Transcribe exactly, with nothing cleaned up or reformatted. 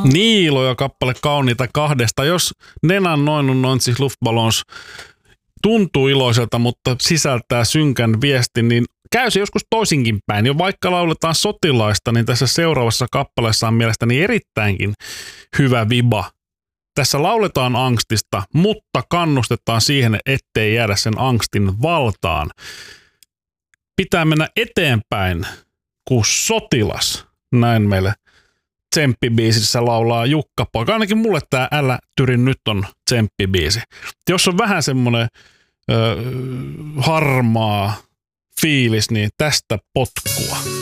Niilo ja kappale Kauniita kahdesta. Jos Nenan noin noin siis Luftballons tuntuu iloiselta, mutta sisältää synkän viestin, niin käy se joskus toisinkin päin. Jo vaikka lauletaan sotilaista, niin tässä seuraavassa kappaleessa on mielestäni erittäinkin hyvä viba. Tässä lauletaan angstista, mutta kannustetaan siihen, ettei jäädä sen angstin valtaan. Pitää mennä eteenpäin kuin sotilas. Näin meille tsemppibiisissä laulaa Jukka-poika. Ainakin mulle tää Älä tyri nyt on tsemppibiisi. Jos on vähän semmoinen ö, harmaa fiilis, niin tästä potkua.